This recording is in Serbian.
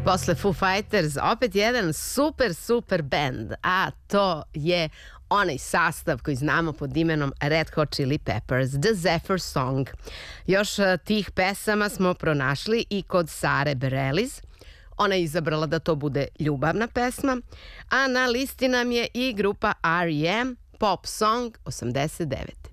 Posle Foo Fighters opet jedan super band, a to je onaj sastav koji znamo pod imenom Red Hot Chili Peppers, The Zephyr Song. Još tih pesama smo pronašli i kod Sare Bareilles. Ona je izabrala da to bude ljubavna pesma, a na listi nam je i grupa R.E.M. Pop Song 89.